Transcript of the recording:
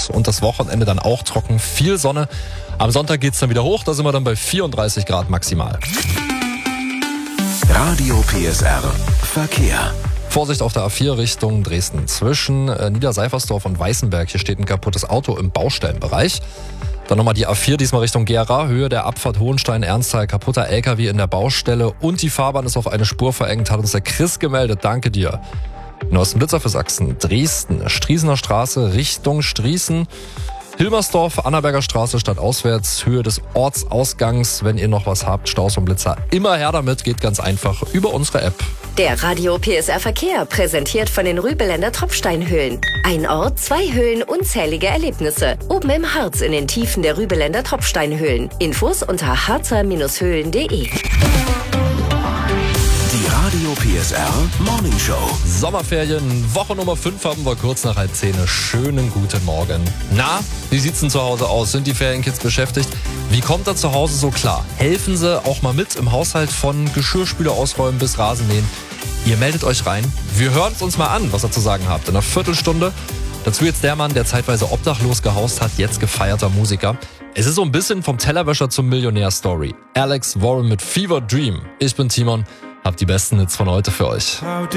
Und das Wochenende dann auch trocken, viel Sonne. Am Sonntag geht's dann wieder hoch, da sind wir dann bei 34 Grad maximal. Radio PSR Verkehr. Vorsicht auf der A4 Richtung Dresden. Zwischen Niederseifersdorf und Weißenberg. Hier steht ein kaputtes Auto im Baustellenbereich. Dann nochmal die A4, diesmal Richtung Gera. Höhe der Abfahrt Hohenstein-Ernsthal. Kaputter LKW in der Baustelle. Und die Fahrbahn ist auf eine Spur verengt. Hat uns der Chris gemeldet. Danke dir. Neuesten Blitzer für Sachsen. Dresden. Striesener Straße Richtung Striesen. Hilmersdorf, Annaberger Straße stadtauswärts, Höhe des Ortsausgangs. Wenn ihr noch was habt, Staus und Blitzer, immer her damit, geht ganz einfach über unsere App. Der Radio PSR Verkehr, präsentiert von den Rübeländer Tropfsteinhöhlen. Ein Ort, 2 Höhlen, unzählige Erlebnisse. Oben im Harz in den Tiefen der Rübeländer Tropfsteinhöhlen. Infos unter harzer-höhlen.de. Die Radio PSR Morning Show. Sommerferien, Woche Nummer 5 haben wir kurz nach 9:30. Schönen guten Morgen. Na, wie sieht's denn zu Hause aus? Sind die Ferienkids beschäftigt? Wie kommt er zu Hause so klar? Helfen sie auch mal mit im Haushalt von Geschirrspüler ausräumen bis Rasenmähen? Ihr meldet euch rein. Wir hören es uns mal an, was ihr zu sagen habt. In einer Viertelstunde. Dazu jetzt der Mann, der zeitweise obdachlos gehaust hat, jetzt gefeierter Musiker. Es ist so ein bisschen vom Tellerwäscher zum Millionär-Story. Alex Warren mit Fever Dream. Ich bin Timon. Hab die besten Hits von heute für euch.